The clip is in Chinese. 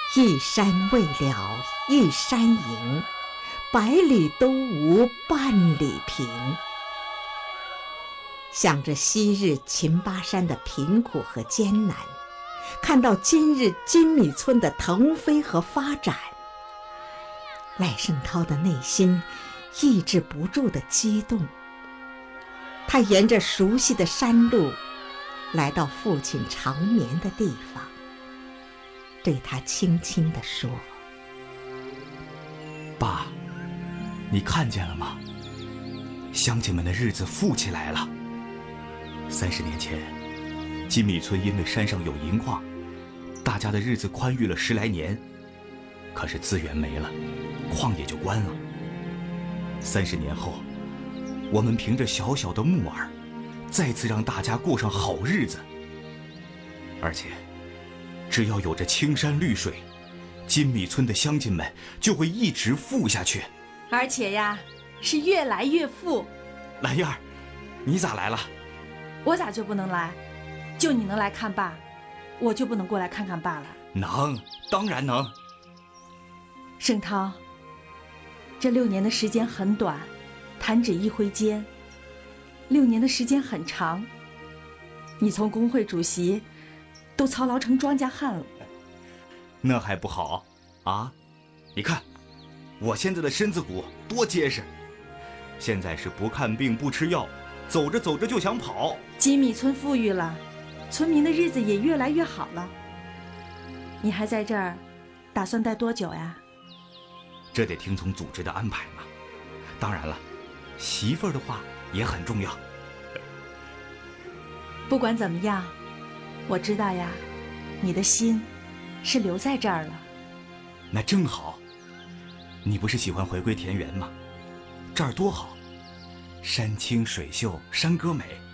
一山未了一山迎，百里都无半里平。想着昔日秦巴山的贫苦和艰难，看到今日金米村的腾飞和发展，赖声涛的内心抑制不住的激动。他沿着熟悉的山路来到父亲长眠的地方，对他轻轻地说： 爸，你看见了吗？乡亲们的日子富起来了。30年前，金米村因为山上有银矿，大家的日子宽裕了10来年。可是资源没了，矿也就关了。30年后，我们凭着小小的木耳，再次让大家过上好日子。而且，只要有着青山绿水，金米村的乡亲们就会一直富下去。 而且呀，是越来越富。 兰燕儿，你咋来了？ 我咋就不能来？就你能来看爸，我就不能过来看看爸了？ 能，当然能。 声涛，这6年的时间很短，弹指一挥间；6年的时间很长，你从工会主席都操劳成庄稼汉了。 那还不好啊？你看，我现在的身子骨多结实，现在是不看病不吃药，走着走着就想跑。 金米村富裕了，村民的日子也越来越好了。你还在这儿，打算待多久呀？ 这得听从组织的安排嘛。当然了，媳妇儿的话也很重要。 不管怎么样，我知道呀，你的心是留在这儿了。 那正好，你不是喜欢回归田园吗？这儿多好，山清水秀，山歌美。